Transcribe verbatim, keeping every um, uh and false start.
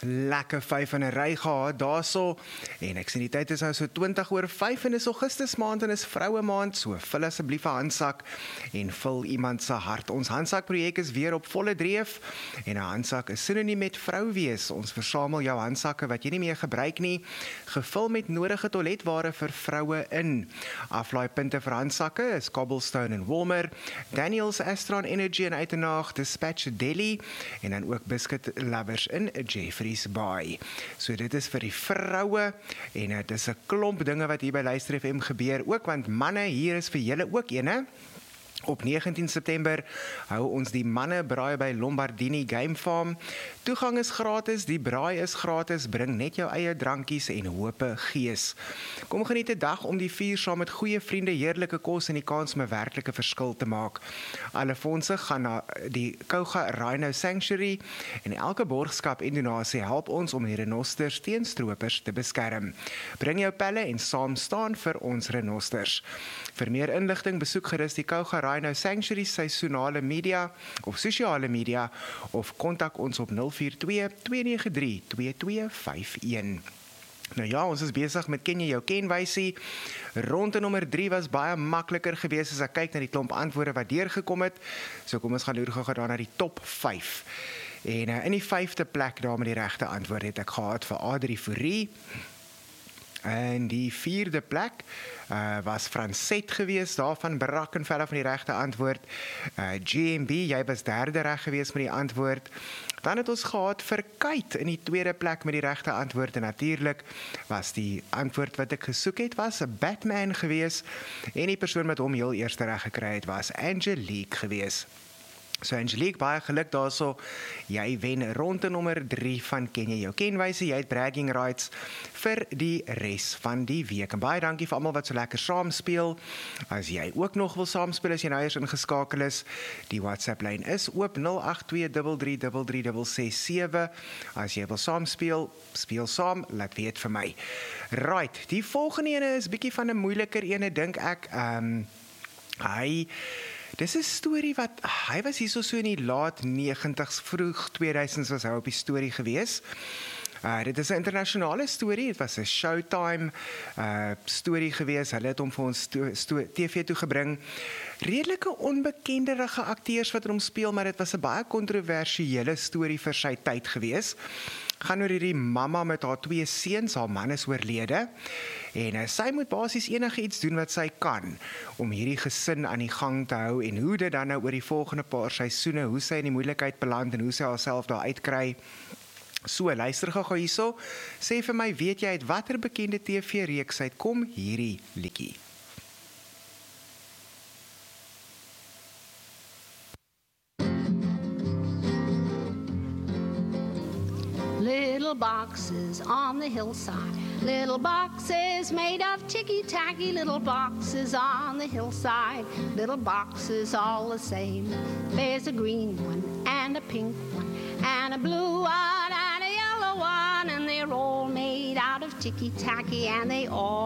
Lekker vyf in 'n ry gehad daarso en ek sien die tyd is nou so twintig oor vyf en is Augustus maand en is vroue maand, so vul asseblief 'n handsak en vul iemand se hart. Ons handsak projek is weer op volle dreef en 'n handsak is sinoniem met vrou wees. Ons versamel jou handsakke wat jy nie meer gebruik nie, gevul met nodige toiletware vir vroue in. Aflaaipunte vir handsakke is Cobblestone en Walmer, Daniels Astron Energy in Uitenaag, Dispatch Delhi en dan ook Biscuit Lovers in Jeffreys Bay. So dit is vir die vroue en dit is 'n klomp dinge wat hier by Luister F M gebeur ook, want manne, hier is vir julle ook ene. Op negentien September hou ons die manne braai by Lombardini Game Farm. Toegang is gratis, die braai is gratis, bring net jou eie drankies en hope gees. Kom geniet 'n dag om die vier saam met goeie vriende, heerlike kos en die kans om 'n werklike verskil te maak. Alle fondse gaan na die Kouga Rhino Sanctuary en elke borgskap en donasie help ons om die renosters teen stroopers te beskerm. Bring jou pelle en saam staan vir ons renosters. Vir meer inligting besoek gerus die Kouga Rhino Sanctuary seisoenale media of sosiale media of kontak ons op nul vier twee, twee nege drie, twee twee vyf een. Nou ja, ons is besig met ken jy jou kenwysie. Ronde nommer drie was baie makliker geweest as ek kyk na die klomp antwoorde wat deurgekom het. So kom ons gaan loer gou daar na die top vyf. En uh, in die vyfde plek daar met die regte antwoord het ek gehad vir Adrie Fourie. En die vierde plek uh, was Franset geweest, daarvan Brackenfell van die regte antwoord. Uh, G M B, jy was derde reg geweest met die antwoord. Dan het ons gehad vir Kite in die tweede plek met die regte antwoord. En natuurlik was die antwoord wat ek gesoek het, was 'n Batman geweest. En die persoon met hom heel eerste reg gekry het, was Angelique geweest. So Angelique, baie geluk daarso. Jy wen ronde nommer drie van ken jy jou kenwyse. Jy het bragging rights vir die res van die week. En baie dankie vir almal wat so lekker saamspeel. As jy ook nog wil saamspeel as jy nou eers ingeskakel is, die WhatsApp lyn is oop nul agt twee drie drie drie drie ses ses sewe. As jy wil saamspeel, speel saam, laat weet vir my. Right, die volgende ene is bietjie van 'n moeiliker ene dink ek. Ehm um, hy Dis 'n storie wat, hy was hier so, so in die laat negentigs, vroeg tweeduisends was hy op die storie gewees. Uh, dit is 'n internasionale storie, dit was 'n Showtime uh, storie gewees, hulle het hom vir ons T V toe gebring. Redelike onbekenderige akteurs wat hom speel, maar dit was 'n baie kontroversiële storie vir sy tyd gewees. Gaan oor hierdie mamma met haar twee seuns, haar man is oorlede en uh, sy moet basies enige iets doen wat sy kan om hierdie gesin aan die gang te hou en hoe dit dan nou oor die volgende paar seisoene, hoe sy in die moeilikheid beland en hoe sy haarself daar uitkry. So, luister gou hierso, sê vir my, weet jy uit watter bekende T V-reeks uitkom hierdie liedjie? Little boxes on the hillside, little boxes made of ticky-tacky, little boxes on the hillside, little boxes all the same. There's a green one and a pink one and a blue one and a yellow one, and they're all made out of ticky-tacky and they all